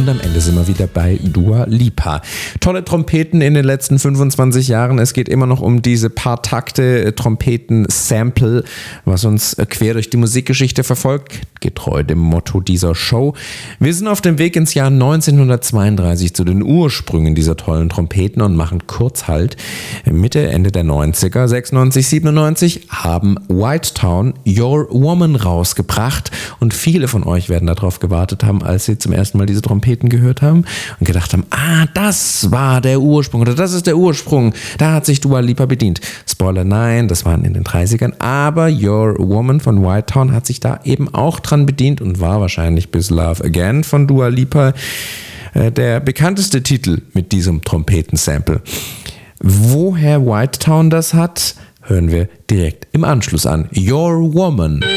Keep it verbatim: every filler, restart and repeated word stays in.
Und am Ende sind wir wieder bei Dua Lipa. Tolle Trompeten in den letzten fünfundzwanzig Jahren. Es geht immer noch um diese paar Takte äh, Trompeten-Sample, was uns äh, quer durch die Musikgeschichte verfolgt, getreu dem Motto dieser Show. Wir sind auf dem Weg ins Jahr neunzehnhundertzweiunddreißig zu den Ursprüngen dieser tollen Trompeten und machen kurz Halt. Mitte, Ende der neunziger, sechsundneunzig, siebenundneunzig, haben White Town Your Woman rausgebracht und viele von euch werden darauf gewartet haben, als sie zum ersten Mal diese Trompeten gehört haben und gedacht haben, ah, das war der Ursprung oder das ist der Ursprung, da hat sich Dua Lipa bedient. Spoiler, nein, das waren in den dreißigern, aber Your Woman von White Town hat sich da eben auch dran bedient und war wahrscheinlich bis Love Again von Dua Lipa äh, der bekannteste Titel mit diesem Trompetensample. Woher White Town das hat, hören wir direkt im Anschluss an. Your Woman.